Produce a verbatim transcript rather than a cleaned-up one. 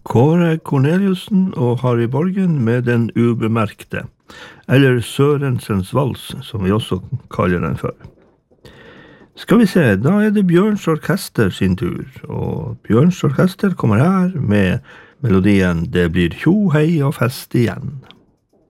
Kåre Corneliussen og Harry Borgen med Den ubemerkte, eller Sørensens vals, som vi også kaller den for. Skal vi se, da er det Bjørns Orkester sin tur, og Bjørns Orkester kommer her med melodien Det blir tjo hei og fest igjen.